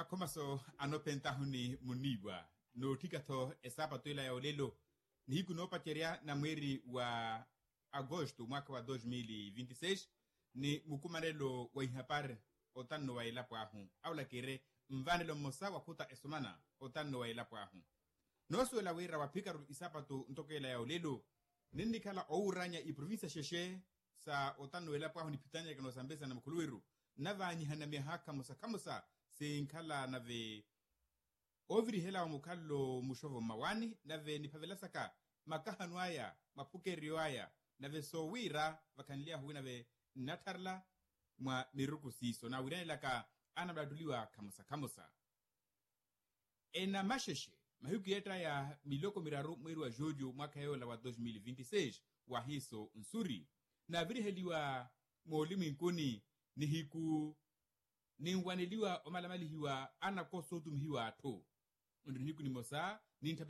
makomaso anopentahuni muniwa no tikato esapato ila ya olelo ni hiku no pacheria na mweri wa agosto mwaka wa 2026 ni mukumanelo wa ihapar otano wa ilapo ahu aula kere mvanelo mosa wa kuta esomana otano wa ilapo ahu noso la wira wa pikaru isapato ntoke ila ya olelo nindi kala ouranya i provinsia sheshe sa otano wa ilapo ahu ni pitanya kano sambesa na mkuluiru navanyi hanamia haka musa kamusa sinkala nave oviri hela wa mukalo mushovo mawani nave nipavelasaka makahanwaya mapukeriwaya nave sowira vakanlia huwi nave natarla mwa miruku siso na wiranilaka anabladuliwa kamusa ena masheshe mahiku yeta ya miloko miraru mweri wa jojo mwaka yola wa 2026 wa hiso nsuri na viri heliwa mwolimu nkuni ni hiku ninwaniliwa omalamali hiwa anakosotum hiwa ato. Undun hiku ni mosa,